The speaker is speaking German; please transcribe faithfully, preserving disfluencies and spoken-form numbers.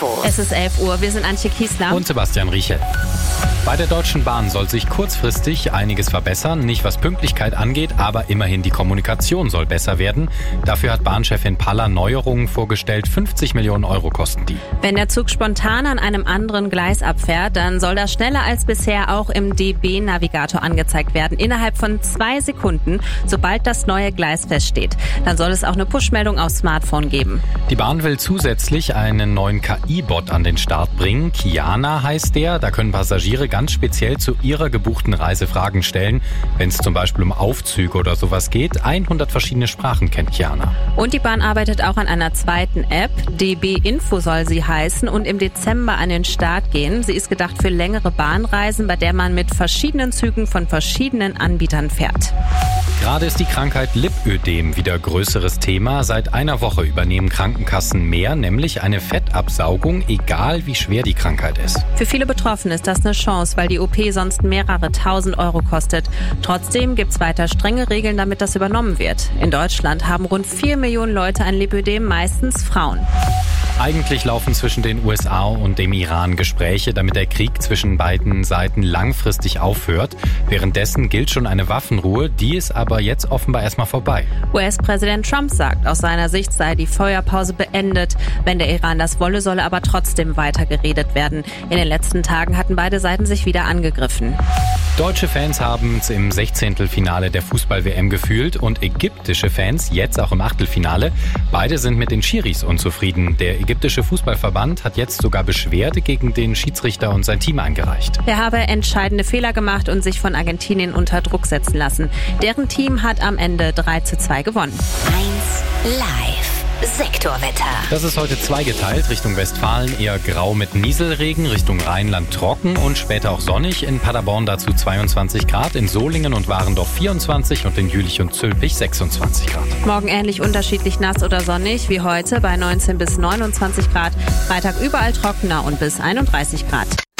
Info. Es ist elf Uhr, wir sind Antje Kiesler und Sebastian Riechel. Bei der Deutschen Bahn soll sich kurzfristig einiges verbessern, nicht was Pünktlichkeit angeht, aber immerhin die Kommunikation soll besser werden. Dafür hat Bahnchefin Paller Neuerungen vorgestellt, fünfzig Millionen Euro kosten die. Wenn der Zug spontan an einem anderen Gleis abfährt, dann soll das schneller als bisher auch im D B-Navigator angezeigt werden, innerhalb von zwei Sekunden, sobald das neue Gleis feststeht. Dann soll es auch eine Push-Meldung aufs Smartphone geben. Die Bahn will zusätzlich einen neuen K I-Bot an den Start bringen. Kiana heißt der, da können Passagiere ganz speziell zu ihrer gebuchten Reise Fragen stellen. Wenn es zum Beispiel um Aufzüge oder sowas geht, hundert verschiedene Sprachen kennt Kiana. Und die Bahn arbeitet auch an einer zweiten App. D B Info soll sie heißen und im Dezember an den Start gehen. Sie ist gedacht für längere Bahnreisen, bei der man mit verschiedenen Zügen von verschiedenen Anbietern fährt. Gerade ist die Krankheit Lipödem wieder größeres Thema. Seit einer Woche übernehmen Krankenkassen mehr, nämlich eine Fettabsaugung, egal wie schwer die Krankheit ist. Für viele Betroffene ist das eine Chance, weil die O P sonst mehrere tausend Euro kostet. Trotzdem gibt es weiter strenge Regeln, damit das übernommen wird. In Deutschland haben rund vier Millionen Leute ein Lipödem, meistens Frauen. Eigentlich laufen zwischen den U S A und dem Iran Gespräche, damit der Krieg zwischen beiden Seiten langfristig aufhört. Währenddessen gilt schon eine Waffenruhe, die ist aber jetzt offenbar erstmal vorbei. U S-Präsident Trump sagt, aus seiner Sicht sei die Feuerpause beendet. Wenn der Iran das wolle, solle aber trotzdem weiter geredet werden. In den letzten Tagen hatten beide Seiten sich wieder angegriffen. Deutsche Fans haben es im Sechzehntelfinale der Fußball-W M gefühlt und ägyptische Fans jetzt auch im Achtelfinale. Beide sind mit den Schiris unzufrieden. Der ägyptische Fußballverband hat jetzt sogar Beschwerde gegen den Schiedsrichter und sein Team eingereicht. Er habe entscheidende Fehler gemacht und sich von Argentinien unter Druck setzen lassen. Deren Team hat am Ende drei zu zwei gewonnen. eins live. Sektorwetter. Das ist heute zweigeteilt. Richtung Westfalen eher grau mit Nieselregen, Richtung Rheinland trocken und später auch sonnig. In Paderborn dazu zweiundzwanzig Grad, in Solingen und Warendorf vierundzwanzig und in Jülich und Zülpich sechsundzwanzig Grad. Morgen ähnlich unterschiedlich nass oder sonnig wie heute bei neunzehn bis neunundzwanzig Grad. Freitag überall trockener und bis einunddreißig Grad.